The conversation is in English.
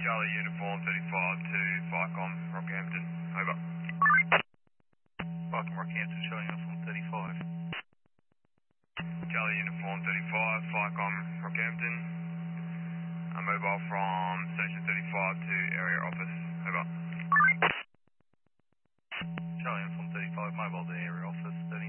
Charlie Uniform 35 to FICOM, Rockhampton. Over. FICOM, Rockhampton, Charlie Uniform 35. Charlie Uniform 35, FICOM, Rockhampton. I'm mobile from Station 35 to area office.